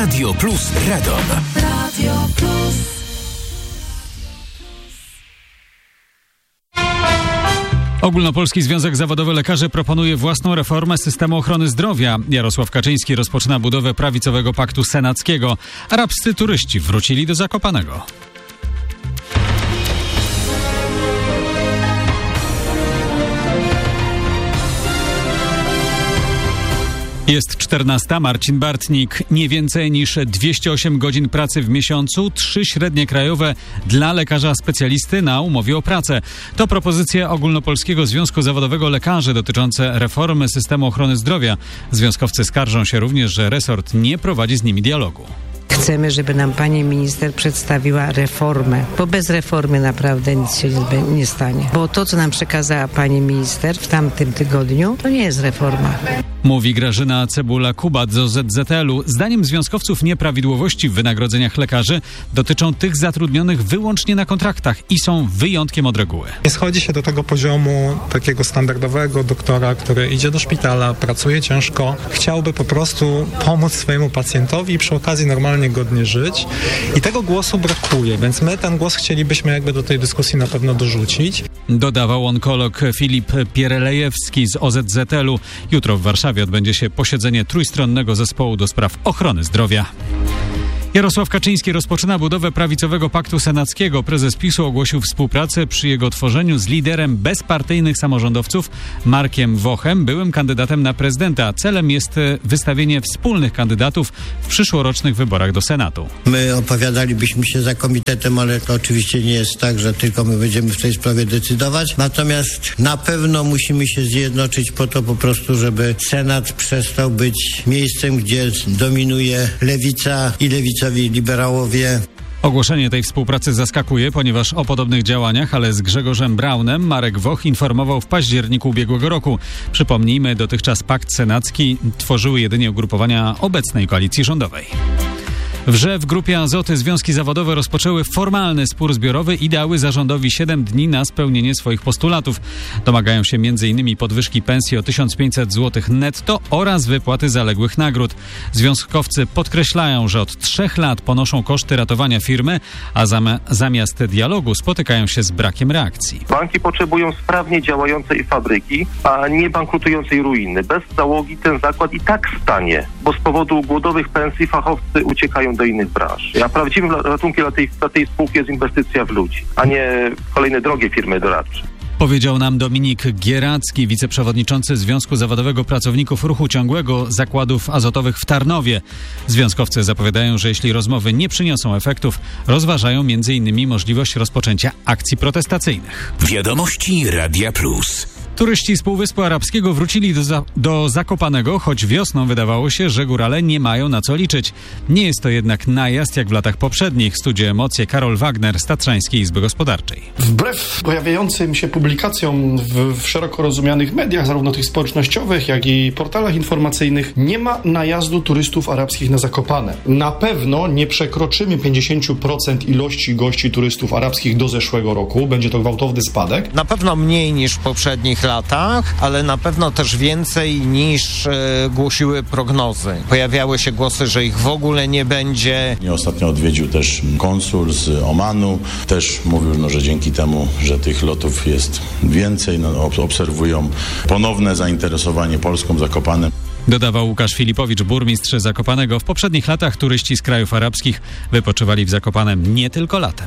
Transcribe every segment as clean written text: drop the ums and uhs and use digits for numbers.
Radio Plus Radom. Radio Plus. Ogólnopolski Związek Zawodowy Lekarzy proponuje własną reformę systemu ochrony zdrowia. Jarosław Kaczyński rozpoczyna budowę prawicowego paktu senackiego. Arabscy turyści wrócili do Zakopanego. Jest 14. Marcin Bartnik. Nie więcej niż 208 godzin pracy w miesiącu, 3 średnie krajowe dla lekarza specjalisty na umowie o pracę. To propozycja Ogólnopolskiego Związku Zawodowego Lekarzy dotyczące reformy systemu ochrony zdrowia. Związkowcy skarżą się również, że resort nie prowadzi z nimi dialogu. Chcemy, żeby nam pani minister przedstawiła reformę, bo bez reformy naprawdę nic się nie stanie. Bo to, co nam przekazała pani minister w tamtym tygodniu, to nie jest reforma. Mówi Grażyna Cebula-Kubat z OZZL-u. Zdaniem związkowców nieprawidłowości w wynagrodzeniach lekarzy dotyczą tych zatrudnionych wyłącznie na kontraktach i są wyjątkiem od reguły. Nie schodzi się do tego poziomu takiego standardowego doktora, który idzie do szpitala, pracuje ciężko, chciałby po prostu pomóc swojemu pacjentowi i przy okazji normalnie godnie żyć. I tego głosu brakuje, więc my ten głos chcielibyśmy jakby do tej dyskusji na pewno dorzucić. Dodawał onkolog Filip Pierelejewski z OZZL-u. Jutro w Warszawie odbędzie się posiedzenie trójstronnego zespołu do spraw ochrony zdrowia. Jarosław Kaczyński rozpoczyna budowę prawicowego paktu senackiego. Prezes PiS-u ogłosił współpracę przy jego tworzeniu z liderem bezpartyjnych samorządowców Markiem Wochem, byłym kandydatem na prezydenta. Celem jest wystawienie wspólnych kandydatów w przyszłorocznych wyborach do Senatu. My opowiadalibyśmy się za komitetem, ale to oczywiście nie jest tak, że tylko my będziemy w tej sprawie decydować. Natomiast na pewno musimy się zjednoczyć po to po prostu, żeby Senat przestał być miejscem, gdzie dominuje lewica i lewicowi liberałowie. Ogłoszenie tej współpracy zaskakuje, ponieważ o podobnych działaniach, ale z Grzegorzem Braunem, Marek Woch informował w październiku ubiegłego roku. Przypomnijmy, dotychczas pakt senacki tworzyły jedynie ugrupowania obecnej koalicji rządowej. W Grupie Azoty związki zawodowe rozpoczęły formalny spór zbiorowy i dały zarządowi 7 dni na spełnienie swoich postulatów. Domagają się m.in. podwyżki pensji o 1500 zł netto oraz wypłaty zaległych nagród. Związkowcy podkreślają, że od 3 lat ponoszą koszty ratowania firmy, a zamiast dialogu spotykają się z brakiem reakcji. Banki potrzebują sprawnie działającej fabryki, a nie bankrutującej ruiny. Bez załogi ten zakład i tak stanie, bo z powodu głodowych pensji fachowcy uciekają do innych branż. A prawdziwym ratunkiem dla tej spółki jest inwestycja w ludzi, a nie kolejne drogie firmy doradcze. Powiedział nam Dominik Gieracki, wiceprzewodniczący Związku Zawodowego Pracowników Ruchu Ciągłego Zakładów Azotowych w Tarnowie. Związkowcy zapowiadają, że jeśli rozmowy nie przyniosą efektów, rozważają m.in. możliwość rozpoczęcia akcji protestacyjnych. Wiadomości Radia Plus. Turyści z Półwyspu Arabskiego wrócili do Zakopanego, choć wiosną wydawało się, że górale nie mają na co liczyć. Nie jest to jednak najazd jak w latach poprzednich. Studio Emocje Karol Wagner z Tatrzańskiej Izby Gospodarczej. Wbrew pojawiającym się publikacjom w szeroko rozumianych mediach, zarówno tych społecznościowych, jak i portalach informacyjnych, nie ma najazdu turystów arabskich na Zakopane. Na pewno nie przekroczymy 50% ilości gości turystów arabskich do zeszłego roku. Będzie to gwałtowny spadek. Na pewno mniej niż w poprzednich latach, ale na pewno też więcej niż głosiły prognozy. Pojawiały się głosy, że ich w ogóle nie będzie. Ostatnio odwiedził też konsul z Omanu. Też mówił, że dzięki temu, że tych lotów jest więcej, obserwują ponowne zainteresowanie Polską, Zakopanem. Dodawał Łukasz Filipowicz, burmistrz Zakopanego. W poprzednich latach turyści z krajów arabskich wypoczywali w Zakopanem nie tylko latem.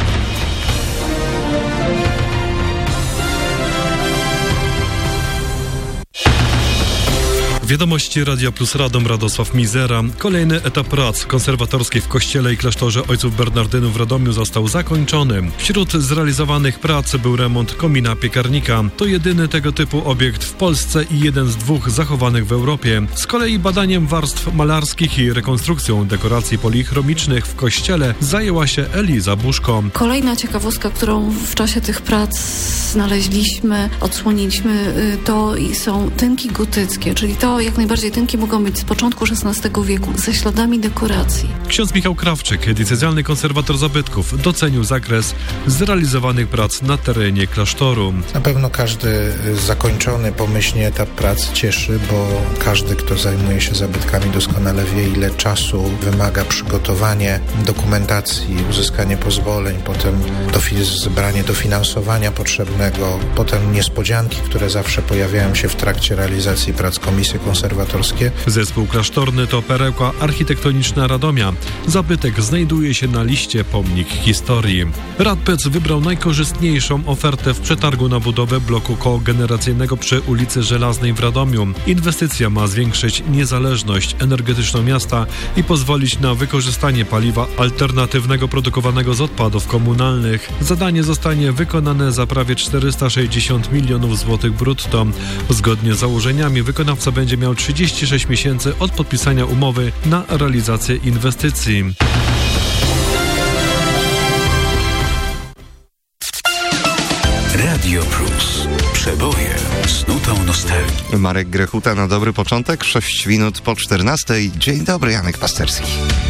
Wiadomości Radia Plus Radom, Radosław Mizera. Kolejny etap prac konserwatorskich w kościele i klasztorze ojców Bernardynów w Radomiu został zakończony. Wśród zrealizowanych prac był remont komina piekarnika. To jedyny tego typu obiekt w Polsce i jeden z 2 zachowanych w Europie. Z kolei badaniem warstw malarskich i rekonstrukcją dekoracji polichromicznych w kościele zajęła się Eliza Buszko. Kolejna ciekawostka, którą w czasie tych prac znaleźliśmy, odsłoniliśmy, to są tynki gotyckie, czyli to skały jak najbardziej tynkie mogą być z początku XVI wieku, ze śladami dekoracji. Ksiądz Michał Krawczyk, diecezjalny konserwator zabytków, docenił zakres zrealizowanych prac na terenie klasztoru. Na pewno każdy zakończony pomyślnie etap prac cieszy, bo każdy, kto zajmuje się zabytkami, doskonale wie, ile czasu wymaga przygotowanie dokumentacji, uzyskanie pozwoleń, potem zebranie dofinansowania potrzebnego, potem niespodzianki, które zawsze pojawiają się w trakcie realizacji prac komisje konserwatorskie. Zespół klasztorny to perełka architektoniczna Radomia. Zabytek znajduje się na liście Pomnik Historii. Radpec wybrał najkorzystniejszą ofertę w przetargu na budowę bloku kogeneracyjnego przy ulicy Żelaznej w Radomiu. Inwestycja ma zwiększyć niezależność energetyczną miasta i pozwolić na wykorzystanie paliwa alternatywnego produkowanego z odpadów komunalnych. Zadanie zostanie wykonane za prawie 460 milionów złotych brutto. Zgodnie z założeniami wykonawca będzie miał 36 miesięcy od podpisania umowy na realizację inwestycji. Radio Plus. Przeboje z nutą nostalgii. Marek Grechuta na dobry początek, 6 minut po 14. Dzień dobry, Janek Pasterski.